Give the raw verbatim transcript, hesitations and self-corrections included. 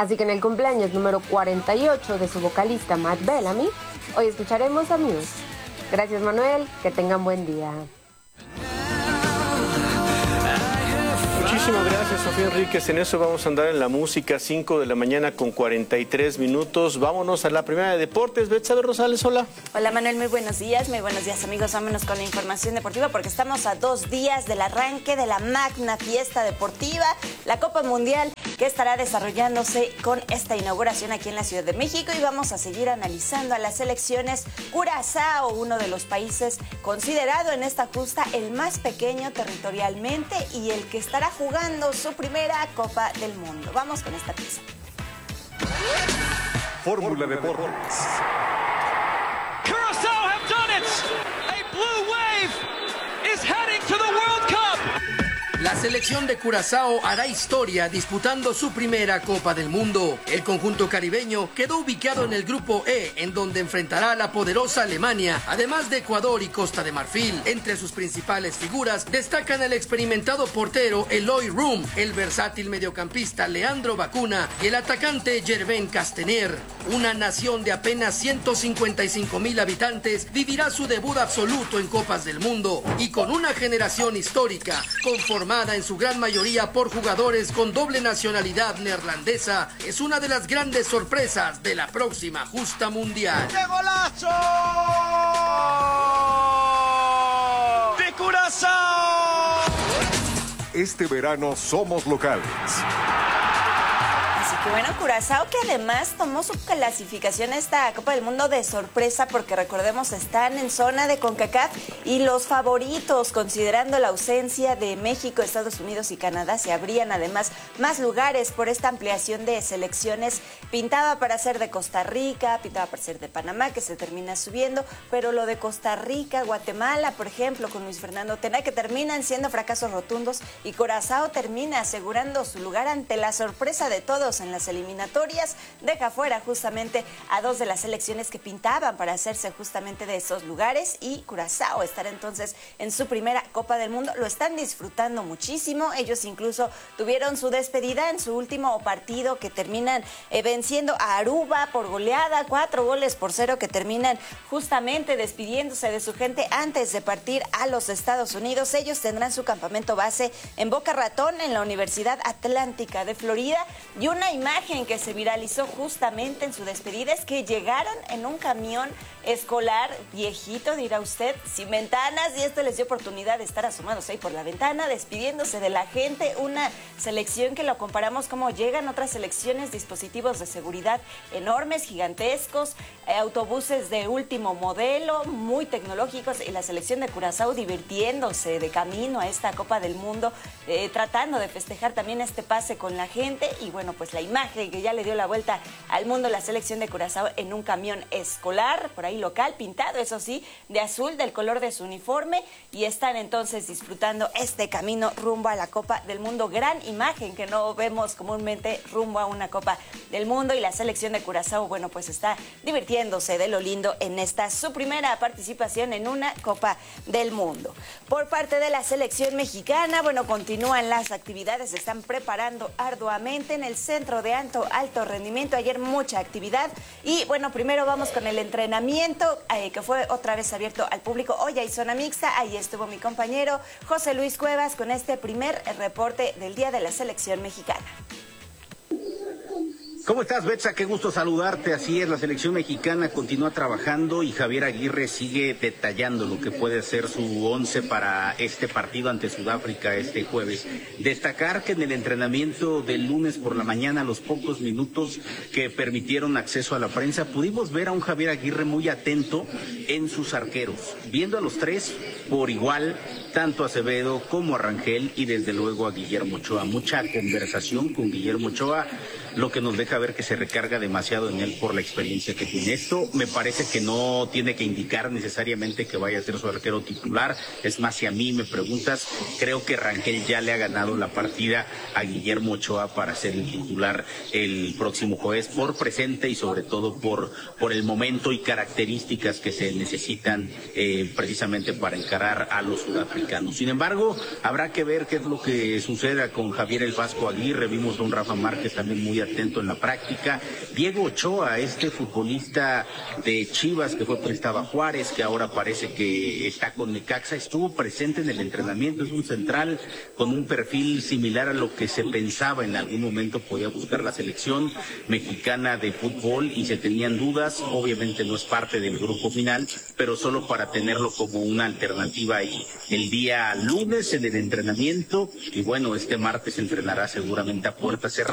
Así que en el cumpleaños número cuarenta y ocho de su vocalista Matt Bellamy, hoy escucharemos a Muse. Gracias, Manuel, que tengan buen día. Muchísimas gracias, Sofía Enríquez. En eso vamos a andar en la música, cinco de la mañana con cuarenta y tres minutos. Vámonos a la primera de deportes. Betsabe Rosales, hola. Hola, Manuel, muy buenos días. Muy buenos días, amigos. Vámonos con la información deportiva porque estamos a dos días del arranque de la magna fiesta deportiva, la Copa Mundial, que estará desarrollándose con esta inauguración aquí en la Ciudad de México. Y vamos a seguir analizando a las selecciones. Curazao, uno de los países considerado en esta justa el más pequeño territorialmente y el que estará jugando su primera Copa del Mundo. Vamos con esta pieza. Fórmula Deportes. Curaçao have done it. A blue wave is heading to the World Cup. La selección de Curazao hará historia disputando su primera Copa del Mundo. El conjunto caribeño quedó ubicado en el grupo E, en donde enfrentará a la poderosa Alemania, además de Ecuador y Costa de Marfil. Entre sus principales figuras destacan el experimentado portero Eloy Room, el versátil mediocampista Leandro Bacuna y el atacante Gervais Castaner. Una nación de apenas ciento cincuenta y cinco mil habitantes vivirá su debut absoluto en Copas del Mundo y con una generación histórica conformada en su gran mayoría por jugadores con doble nacionalidad neerlandesa, es una de las grandes sorpresas de la próxima justa mundial. ¡Qué golazo! ¡De Curazao! Este verano somos locales. Que bueno, Curazao, que además tomó su clasificación a esta Copa del Mundo de sorpresa, porque recordemos están en zona de CONCACAF y los favoritos, considerando la ausencia de México, Estados Unidos y Canadá, se abrían además más lugares por esta ampliación de selecciones. Pintaba para ser de Costa Rica, pintaba para ser de Panamá, que se termina subiendo, pero lo de Costa Rica, Guatemala, por ejemplo, con Luis Fernando Tena, que terminan siendo fracasos rotundos, y Curazao termina asegurando su lugar ante la sorpresa de todos en las eliminatorias, deja fuera justamente a dos de las selecciones que pintaban para hacerse justamente de esos lugares, y Curazao estará entonces en su primera Copa del Mundo. Lo están disfrutando muchísimo, ellos incluso tuvieron su despedida en su último partido, que terminan eh, venciendo a Aruba por goleada, cuatro goles por cero, que terminan justamente despidiéndose de su gente antes de partir a los Estados Unidos. Ellos tendrán su campamento base en Boca Ratón, en la Universidad Atlántica de Florida, y una imagen que se viralizó justamente en su despedida es que llegaron en un camión escolar viejito, dirá usted, sin ventanas, y esto les dio oportunidad de estar asomados ahí por la ventana, despidiéndose de la gente. Una selección que lo comparamos como llegan otras selecciones, dispositivos de seguridad enormes, gigantescos, eh, autobuses de último modelo, muy tecnológicos, y la selección de Curazao divirtiéndose de camino a esta Copa del Mundo, eh, tratando de festejar también este pase con la gente. Y bueno, pues la imagen que ya le dio la vuelta al mundo, la selección de Curazao en un camión escolar, por ahí local, pintado, eso sí, de azul, del color de su uniforme, y están entonces disfrutando este camino rumbo a la Copa del Mundo. Gran imagen que no vemos comúnmente rumbo a una Copa del Mundo, y la selección de Curazao, bueno, pues está divirtiéndose de lo lindo en esta su primera participación en una Copa del Mundo. Por parte de la selección mexicana, bueno, continúan las actividades, se están preparando arduamente en el Centro de Alto, alto Rendimiento. Ayer mucha actividad, y bueno, primero vamos con el entrenamiento eh, que fue otra vez abierto al público. Hoy hay zona mixta, ahí estuvo mi compañero José Luis Cuevas con este primer reporte del día de la selección mexicana. ¿Cómo estás, Betsa? Qué gusto saludarte. Así es, la selección mexicana continúa trabajando y Javier Aguirre sigue detallando lo que puede ser su once para este partido ante Sudáfrica este jueves. Destacar que en el entrenamiento del lunes por la mañana, los pocos minutos que permitieron acceso a la prensa, pudimos ver a un Javier Aguirre muy atento en sus arqueros, viendo a los tres por igual, tanto a Acevedo como a Rangel y desde luego a Guillermo Ochoa. Mucha conversación con Guillermo Ochoa, lo que nos deja ver que se recarga demasiado en él por la experiencia que tiene. Esto me parece que no tiene que indicar necesariamente que vaya a ser su arquero titular. Es más, si a mí me preguntas, creo que Rangel ya le ha ganado la partida a Guillermo Ochoa para ser el titular el próximo jueves, por presente y sobre todo por, por el momento y características que se necesitan eh, precisamente para encarar a los sudafricanos. Sin embargo, habrá que ver qué es lo que suceda con Javier el Vasco Aguirre. Vimos a un Rafa Márquez también muy atento en la práctica. Diego Ochoa, este futbolista de Chivas que fue prestado a Juárez, que ahora parece que está con Necaxa, estuvo presente en el entrenamiento. Es un central con un perfil similar a lo que se pensaba en algún momento podía buscar la selección mexicana de fútbol, y se tenían dudas. Obviamente no es parte del grupo final, pero solo para tenerlo como una alternativa ahí el día lunes en el entrenamiento. Y bueno, este martes entrenará seguramente a puerta cerrada.